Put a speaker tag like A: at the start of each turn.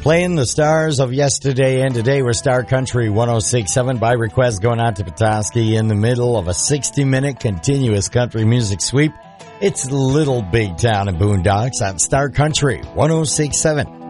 A: Playing the stars of yesterday and today with Star Country 106.7 by request going out to Petoskey in the middle of a 60-minute continuous country music sweep. It's Little Big Town and Boondocks on Star Country 106.7.